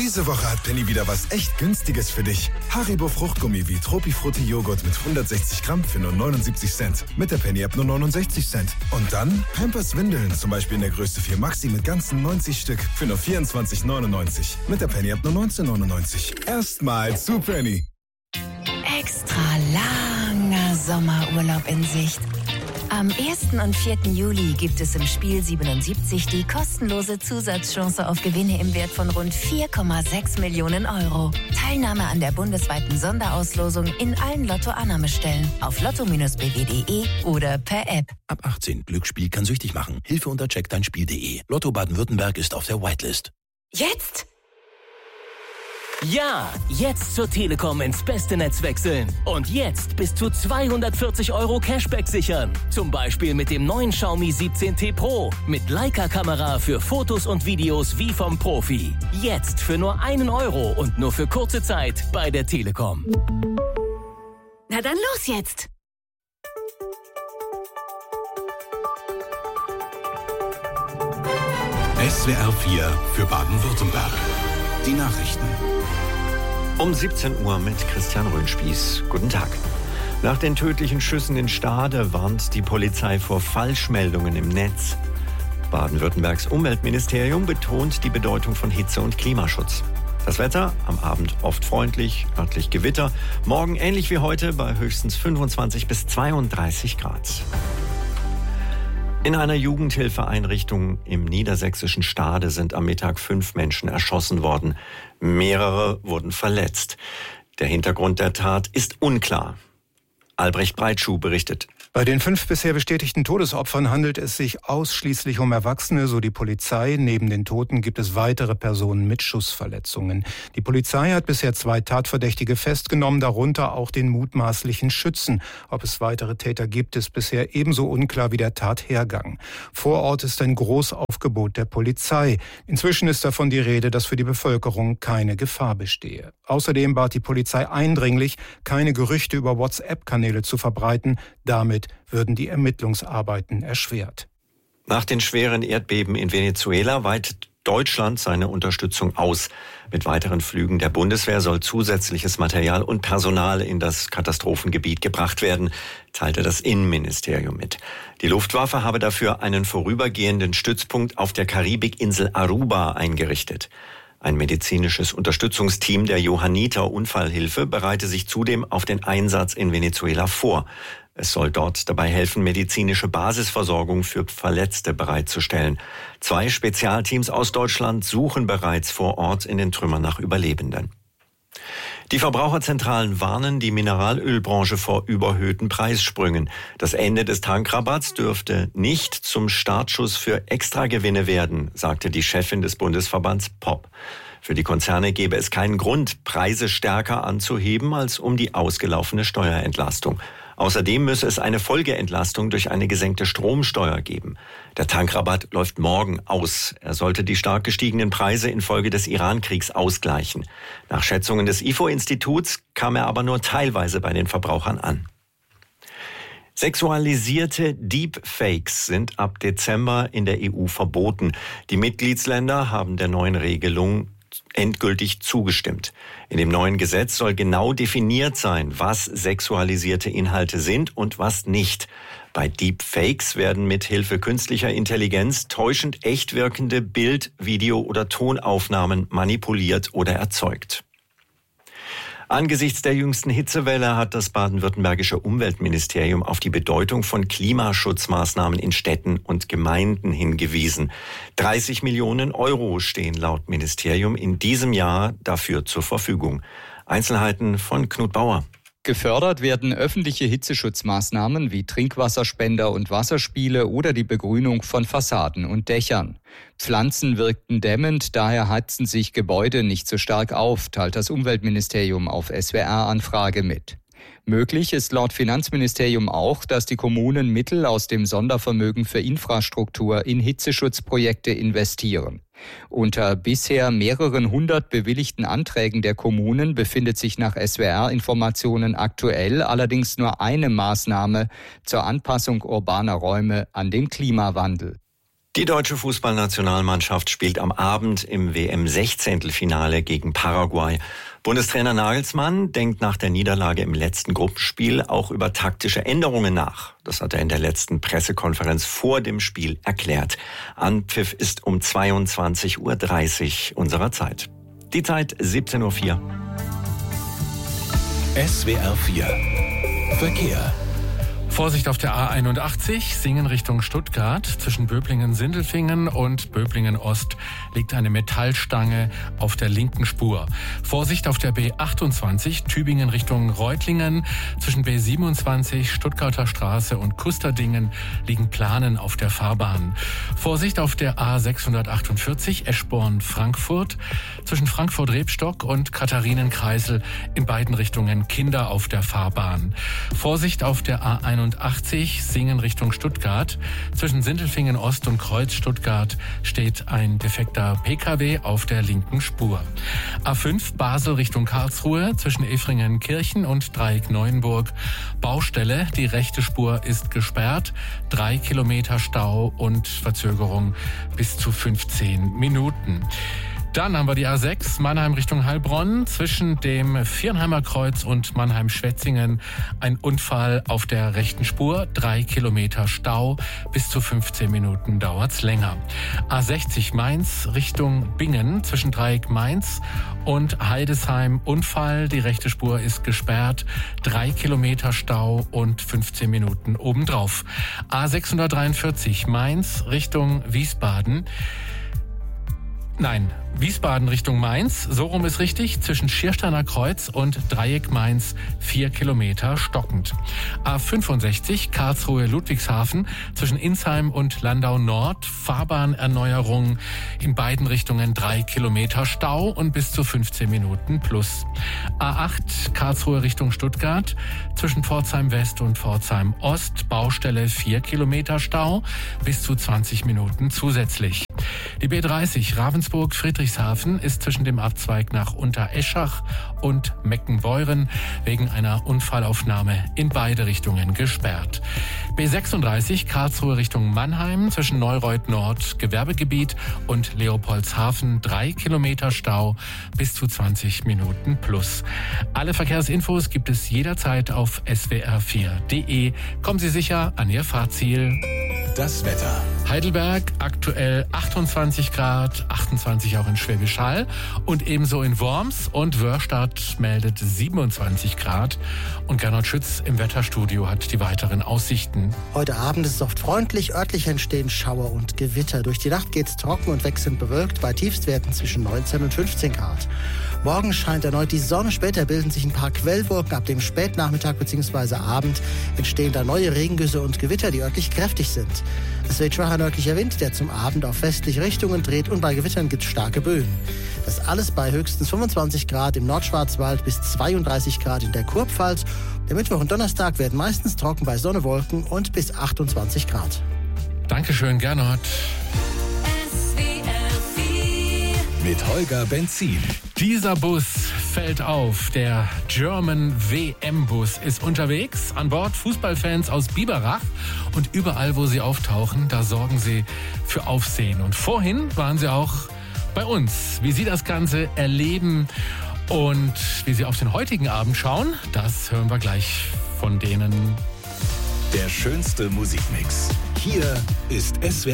Diese Woche hat Penny wieder was echt Günstiges für dich. Haribo Fruchtgummi wie Tropifrutti Joghurt mit 160 Gramm für nur 79 Cent. Mit der Penny-App nur 69 Cent. Und dann Pampers Windeln, zum Beispiel in der Größe 4 Maxi mit ganzen 90 Stück für nur 24,99. Mit der Penny-App nur 19,99. Erstmal zu Penny. Extra langer Sommerurlaub in Sicht. Am 1. und 4. Juli gibt es im Spiel 77 die kostenlose Zusatzchance auf Gewinne im Wert von rund 4,6 Millionen Euro. Teilnahme an der bundesweiten Sonderauslosung in allen Lotto-Annahmestellen auf lotto-bw.de oder per App. Ab 18. Glücksspiel kann süchtig machen. Hilfe unter checkdeinspiel.de. Lotto Baden-Württemberg ist auf der Whitelist. Jetzt? Ja, jetzt zur Telekom ins beste Netz wechseln. Und jetzt bis zu 240 € Cashback sichern. Zum Beispiel mit dem neuen Xiaomi 17T Pro. Mit Leica-Kamera für Fotos und Videos wie vom Profi. Jetzt für nur 1 Euro und nur für kurze Zeit bei der Telekom. Na dann los jetzt! SWR 4 für Baden-Württemberg. Die Nachrichten. Um 17 Uhr mit Christian Röhnspieß. Guten Tag. Nach den tödlichen Schüssen in Stade warnt die Polizei vor Falschmeldungen im Netz. Baden-Württembergs Umweltministerium betont die Bedeutung von Hitze- und Klimaschutz. Das Wetter am Abend oft freundlich, örtlich Gewitter. Morgen ähnlich wie heute bei höchstens 25 bis 32 Grad. In einer Jugendhilfeeinrichtung im niedersächsischen Stade sind am Mittag 5 Menschen erschossen worden. Mehrere wurden verletzt. Der Hintergrund der Tat ist unklar. Albrecht Breitschuh berichtet. Bei den 5 bisher bestätigten Todesopfern handelt es sich ausschließlich um Erwachsene, so die Polizei. Neben den Toten gibt es weitere Personen mit Schussverletzungen. Die Polizei hat bisher 2 Tatverdächtige festgenommen, darunter auch den mutmaßlichen Schützen. Ob es weitere Täter gibt, ist bisher ebenso unklar wie der Tathergang. Vor Ort ist ein Großaufgebot der Polizei. Inzwischen ist davon die Rede, dass für die Bevölkerung keine Gefahr bestehe. Außerdem bat die Polizei eindringlich, keine Gerüchte über WhatsApp-Kanäle zu verbreiten. Damit würden die Ermittlungsarbeiten erschwert. Nach den schweren Erdbeben in Venezuela weitet Deutschland seine Unterstützung aus. Mit weiteren Flügen der Bundeswehr soll zusätzliches Material und Personal in das Katastrophengebiet gebracht werden, teilte das Innenministerium mit. Die Luftwaffe habe dafür einen vorübergehenden Stützpunkt auf der Karibikinsel Aruba eingerichtet. Ein medizinisches Unterstützungsteam der Johanniter Unfallhilfe bereite sich zudem auf den Einsatz in Venezuela vor. Es soll dort dabei helfen, medizinische Basisversorgung für Verletzte bereitzustellen. 2 Spezialteams aus Deutschland suchen bereits vor Ort in den Trümmern nach Überlebenden. Die Verbraucherzentralen warnen die Mineralölbranche vor überhöhten Preissprüngen. Das Ende des Tankrabatts dürfte nicht zum Startschuss für Extragewinne werden, sagte die Chefin des Bundesverbands POP. Für die Konzerne gäbe es keinen Grund, Preise stärker anzuheben als um die ausgelaufene Steuerentlastung. Außerdem müsse es eine Folgeentlastung durch eine gesenkte Stromsteuer geben. Der Tankrabatt läuft morgen aus. Er sollte die stark gestiegenen Preise infolge des Iran-Kriegs ausgleichen. Nach Schätzungen des IFO-Instituts kam er aber nur teilweise bei den Verbrauchern an. Sexualisierte Deepfakes sind ab Dezember in der EU verboten. Die Mitgliedsländer haben der neuen Regelung endgültig zugestimmt. In dem neuen Gesetz soll genau definiert sein, was sexualisierte Inhalte sind und was nicht. Bei Deepfakes werden mit Hilfe künstlicher Intelligenz täuschend echt wirkende Bild-, Video- oder Tonaufnahmen manipuliert oder erzeugt. Angesichts der jüngsten Hitzewelle hat das baden-württembergische Umweltministerium auf die Bedeutung von Klimaschutzmaßnahmen in Städten und Gemeinden hingewiesen. 30 Millionen € stehen laut Ministerium in diesem Jahr dafür zur Verfügung. Einzelheiten von Knut Bauer. Gefördert werden öffentliche Hitzeschutzmaßnahmen wie Trinkwasserspender und Wasserspiele oder die Begrünung von Fassaden und Dächern. Pflanzen wirkten dämmend, daher heizen sich Gebäude nicht so stark auf, teilt das Umweltministerium auf SWR-Anfrage mit. Möglich ist laut Finanzministerium auch, dass die Kommunen Mittel aus dem Sondervermögen für Infrastruktur in Hitzeschutzprojekte investieren. Unter bisher mehreren 100 bewilligten Anträgen der Kommunen befindet sich nach SWR-Informationen aktuell allerdings nur eine Maßnahme zur Anpassung urbaner Räume an den Klimawandel. Die deutsche Fußballnationalmannschaft spielt am Abend im WM-16-Finale gegen Paraguay. Bundestrainer Nagelsmann denkt nach der Niederlage im letzten Gruppenspiel auch über taktische Änderungen nach. Das hat er in der letzten Pressekonferenz vor dem Spiel erklärt. Anpfiff ist um 22:30 Uhr unserer Zeit. Die Zeit 17:04 Uhr. SWR 4 Verkehr. Vorsicht auf der A81, Singen Richtung Stuttgart. Zwischen Böblingen-Sindelfingen und Böblingen-Ost liegt eine Metallstange auf der linken Spur. Vorsicht auf der B28, Tübingen Richtung Reutlingen. Zwischen B27, Stuttgarter Straße und Kusterdingen liegen Planen auf der Fahrbahn. Vorsicht auf der A648, Eschborn-Frankfurt. Zwischen Frankfurt-Rebstock und Katharinenkreisel in beiden Richtungen Kinder auf der Fahrbahn. Vorsicht auf der A81, Singen Richtung Stuttgart. Zwischen Sindelfingen Ost und Kreuz Stuttgart steht ein defekter Pkw auf der linken Spur. A5 Basel Richtung Karlsruhe zwischen Efringen-Kirchen und Dreieck-Neuenburg. Baustelle, die rechte Spur ist gesperrt. 3 Kilometer Stau und Verzögerung bis zu 15 Minuten. Dann haben wir die A6, Mannheim Richtung Heilbronn. Zwischen dem Viernheimer Kreuz und Mannheim-Schwetzingen ein Unfall auf der rechten Spur. 3 Kilometer Stau, bis zu 15 Minuten dauert's länger. A60 Mainz Richtung Bingen. Zwischen Dreieck Mainz und Heidesheim Unfall. Die rechte Spur ist gesperrt. 3 Kilometer Stau und 15 Minuten obendrauf. A643 Mainz Richtung Wiesbaden. Nein, Wiesbaden Richtung Mainz, so rum ist richtig, zwischen Schiersteiner Kreuz und Dreieck Mainz 4 Kilometer stockend. A65 Karlsruhe-Ludwigshafen zwischen Insheim und Landau Nord, Fahrbahnerneuerung in beiden Richtungen 3 Kilometer Stau und bis zu 15 Minuten plus. A8 Karlsruhe Richtung Stuttgart zwischen Pforzheim West und Pforzheim Ost, Baustelle 4 Kilometer Stau, bis zu 20 Minuten zusätzlich. Die B30 Ravensburg-Friedrichshafen ist zwischen dem Abzweig nach Untereschach und Meckenbeuren wegen einer Unfallaufnahme in beide Richtungen gesperrt. B36 Karlsruhe Richtung Mannheim zwischen Neureuth Nord Gewerbegebiet und Leopoldshafen 3 Kilometer Stau, bis zu 20 Minuten plus. Alle Verkehrsinfos gibt es jederzeit auf swr4.de. Kommen Sie sicher an Ihr Fahrziel. Das Wetter. Heidelberg aktuell 28 Grad, 28 auch in Schwäbisch Hall und ebenso in Worms, und Wörstadt meldet 27 Grad. Und Gernot Schütz im Wetterstudio hat die weiteren Aussichten. Heute Abend ist es oft freundlich, örtlich entstehen Schauer und Gewitter. Durch die Nacht geht's trocken und wechselnd bewölkt bei Tiefstwerten zwischen 19 und 15 Grad. Morgen scheint erneut die Sonne, später bilden sich ein paar Quellwolken. Ab dem Spätnachmittag bzw. Abend entstehen da neue Regengüsse und Gewitter, die örtlich kräftig sind. Es weht schwacher nördlicher Wind, der zum Abend auf westliche Richtungen dreht, und bei Gewittern gibt es starke Böen. Das alles bei höchstens 25 Grad im Nordschwarzwald bis 32 Grad in der Kurpfalz. Der Mittwoch und Donnerstag werden meistens trocken bei Sonne, Wolken und bis 28 Grad. Dankeschön, Gernot. Mit Holger Benzin. Dieser Bus fällt auf. Der German WM-Bus ist unterwegs. An Bord Fußballfans aus Biberach. Und überall, wo sie auftauchen, da sorgen sie für Aufsehen. Und vorhin waren sie auch bei uns. Wie sie das Ganze erleben und wie sie auf den heutigen Abend schauen, das hören wir gleich von denen. Der schönste Musikmix. Hier ist SWR